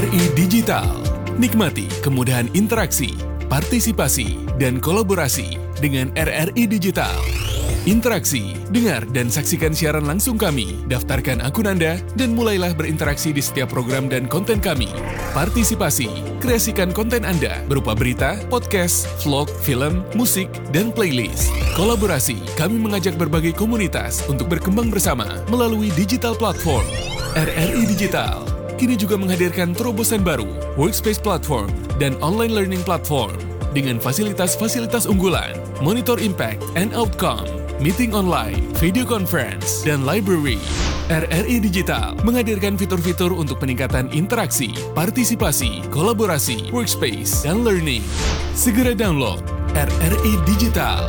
RRI Digital. Nikmati kemudahan interaksi, partisipasi, dan kolaborasi dengan RRI Digital. Interaksi, dengar dan saksikan siaran langsung kami, daftarkan akun Anda, dan mulailah berinteraksi di setiap program dan konten kami. Partisipasi, kreasikan konten Anda berupa berita, podcast, vlog, film, musik, dan playlist. Kolaborasi, kami mengajak berbagai komunitas untuk berkembang bersama melalui digital platform. RRI Digital kini juga menghadirkan terobosan baru, workspace platform, dan online learning platform dengan fasilitas-fasilitas unggulan, monitor impact and outcome, meeting online, video conference, dan library. RRI Digital menghadirkan fitur-fitur untuk peningkatan interaksi, partisipasi, kolaborasi, workspace, dan learning. Segera download RRI Digital.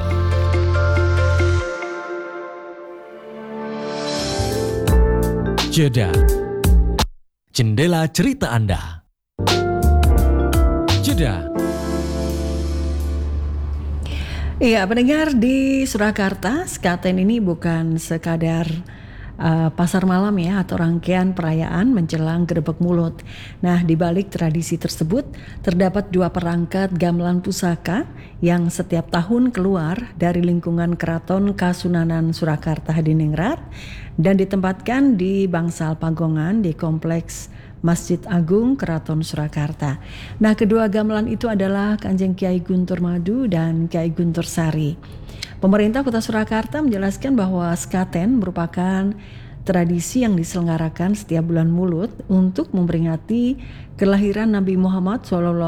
Jeda. Jendela cerita Anda. Jeda. Iya, pendengar di Surakarta, Sekaten ini bukan sekadar pasar malam ya, atau rangkaian perayaan menjelang Grebek Mulut. Nah, di balik tradisi tersebut terdapat dua perangkat gamelan pusaka yang setiap tahun keluar dari lingkungan Keraton Kasunanan Surakarta Hadiningrat dan ditempatkan di Bangsal Pagongan di Kompleks Masjid Agung Keraton Surakarta. Nah, kedua gamelan itu adalah Kanjeng Kiai Guntur Madu dan Kiai Guntur Sari. Pemerintah Kota Surakarta menjelaskan bahwa Sekaten merupakan tradisi yang diselenggarakan setiap bulan Mulut untuk memperingati kelahiran Nabi Muhammad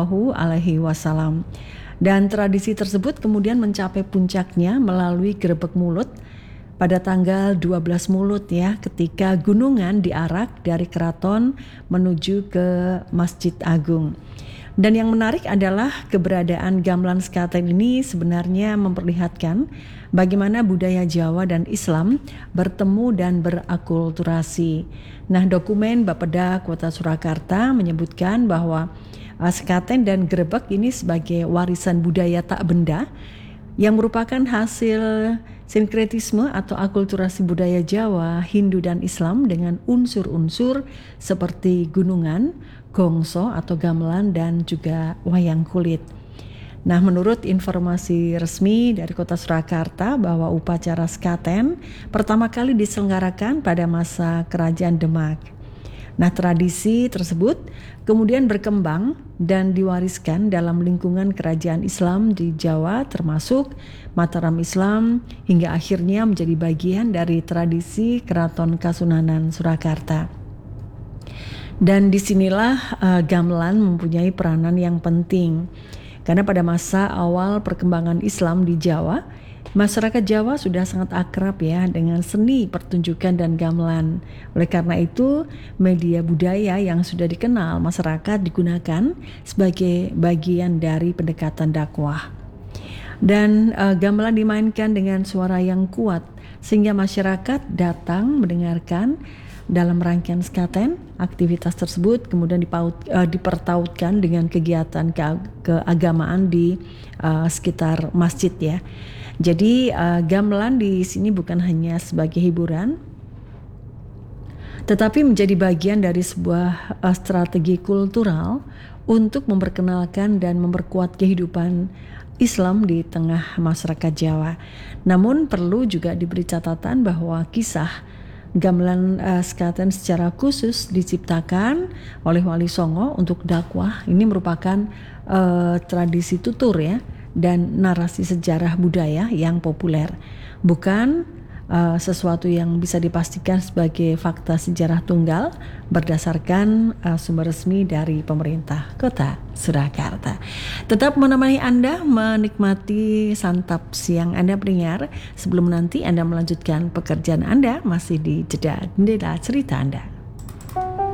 SAW. Dan tradisi tersebut kemudian mencapai puncaknya melalui Grebek Mulut pada tanggal 12 Mulut ya, ketika gunungan diarak dari keraton menuju ke Masjid Agung. Dan yang menarik adalah keberadaan gamelan Sekaten ini sebenarnya memperlihatkan bagaimana budaya Jawa dan Islam bertemu dan berakulturasi. Nah, dokumen Bapeda Kota Surakarta menyebutkan bahwa Sekaten dan Grebek ini sebagai warisan budaya tak benda yang merupakan hasil sinkretisme atau akulturasi budaya Jawa, Hindu dan Islam dengan unsur-unsur seperti gunungan, gongso atau gamelan dan juga wayang kulit. Nah, menurut informasi resmi dari Kota Surakarta bahwa upacara Sekaten pertama kali diselenggarakan pada masa Kerajaan Demak. Nah, tradisi tersebut kemudian berkembang dan diwariskan dalam lingkungan kerajaan Islam di Jawa termasuk Mataram Islam hingga akhirnya menjadi bagian dari tradisi Keraton Kasunanan Surakarta. Dan disinilah gamelan mempunyai peranan yang penting karena pada masa awal perkembangan Islam di Jawa, masyarakat Jawa sudah sangat akrab ya dengan seni pertunjukan dan gamelan. Oleh karena itu, media budaya yang sudah dikenal masyarakat digunakan sebagai bagian dari pendekatan dakwah. Dan gamelan dimainkan dengan suara yang kuat sehingga masyarakat datang mendengarkan. Dalam rangkaian Sekaten, aktivitas tersebut kemudian dipertautkan dengan kegiatan keagamaan di sekitar masjid ya. Jadi gamelan di sini bukan hanya sebagai hiburan, tetapi menjadi bagian dari sebuah strategi kultural untuk memperkenalkan dan memperkuat kehidupan Islam di tengah masyarakat Jawa. Namun perlu juga diberi catatan bahwa kisah gamelan Sekaten secara khusus diciptakan oleh Wali Songo untuk dakwah. Ini merupakan tradisi tutur ya dan narasi sejarah budaya yang populer, bukan sesuatu yang bisa dipastikan sebagai fakta sejarah tunggal berdasarkan sumber resmi dari pemerintah Kota Surakarta. Tetap menemani Anda menikmati santap siang Anda pendengar sebelum nanti Anda melanjutkan pekerjaan Anda masih di Jeda Jendela Cerita Anda.